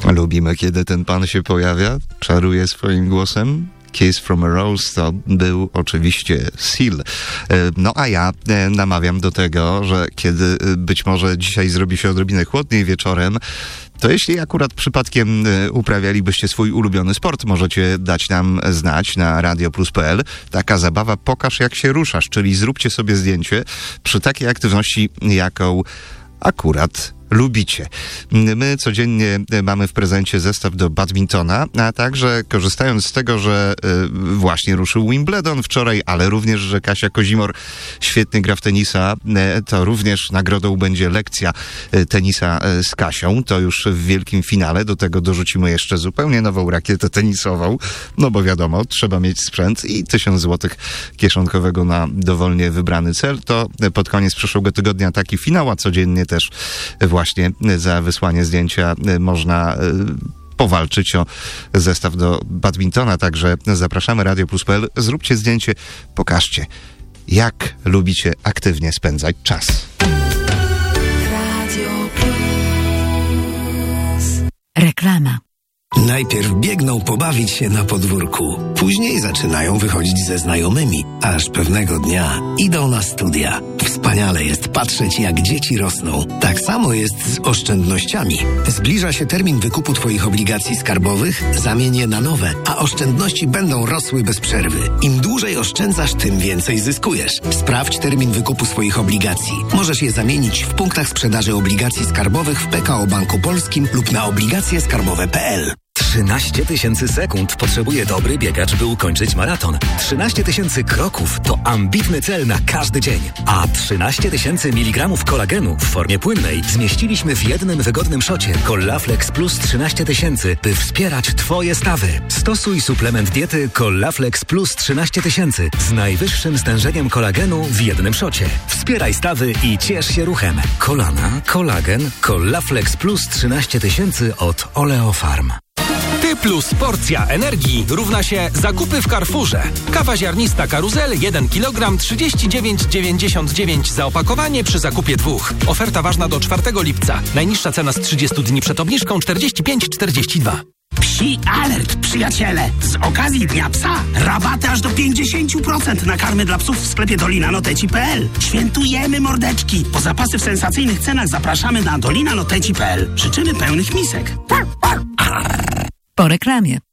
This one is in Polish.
Lubimy, kiedy ten pan się pojawia, czaruje swoim głosem. Kiss from a Rose to był oczywiście Seal. No a ja namawiam do tego, że kiedy być może dzisiaj zrobi się odrobinę chłodniej wieczorem, to jeśli akurat przypadkiem uprawialibyście swój ulubiony sport, możecie dać nam znać na radioplus.pl. Taka zabawa Pokaż jak się ruszasz, czyli zróbcie sobie zdjęcie przy takiej aktywności, jaką akurat lubicie. My codziennie mamy w prezencie zestaw do badmintona, a także korzystając z tego, że właśnie ruszył Wimbledon wczoraj, ale również, że Kasia Kozimor świetnie gra w tenisa, to również nagrodą będzie lekcja tenisa z Kasią. To już w wielkim finale. Do tego dorzucimy jeszcze zupełnie nową rakietę tenisową, no bo wiadomo, trzeba mieć sprzęt i 1000 złotych kieszonkowego na dowolnie wybrany cel. To pod koniec przyszłego tygodnia taki finał, a codziennie też właśnie za wysłanie zdjęcia można powalczyć o zestaw do badmintona. Także zapraszamy radioplus.pl. Zróbcie zdjęcie, pokażcie, jak lubicie aktywnie spędzać czas. Radio Plus. Reklama. Najpierw biegną pobawić się na podwórku, później zaczynają wychodzić ze znajomymi, aż pewnego dnia idą na studia. Wspaniale jest patrzeć, jak dzieci rosną. Tak samo jest z oszczędnościami. Zbliża się termin wykupu Twoich obligacji skarbowych, zamień je na nowe, a oszczędności będą rosły bez przerwy. Im dłużej oszczędzasz, tym więcej zyskujesz. Sprawdź termin wykupu swoich obligacji. Możesz je zamienić w punktach sprzedaży obligacji skarbowych w PKO Banku Polskim lub na obligacjeskarbowe.pl. 13 000 sekund potrzebuje dobry biegacz, by ukończyć maraton. 13 000 kroków to ambitny cel na każdy dzień. A 13 000 mg kolagenu w formie płynnej zmieściliśmy w jednym wygodnym szocie Collaflex Plus 13 000, by wspierać Twoje stawy. Stosuj suplement diety Collaflex Plus 13 000 z najwyższym stężeniem kolagenu w jednym szocie. Wspieraj stawy i ciesz się ruchem. Kolana, kolagen, Collaflex Plus 13 000 od Oleofarm. Ty plus porcja energii równa się zakupy w Carrefourze. Kawa ziarnista Karuzel 1 kg 39,99 za opakowanie przy zakupie 2. Oferta ważna do 4 lipca. Najniższa cena z 30 dni przed obniżką 45,42. Psi alert, przyjaciele! Z okazji Dnia Psa rabaty aż do 50% na karmy dla psów w sklepie dolinanoteci.pl. Świętujemy mordeczki! Po zapasy w sensacyjnych cenach zapraszamy na dolinanoteci.pl. Życzymy pełnych misek. Po reklamie.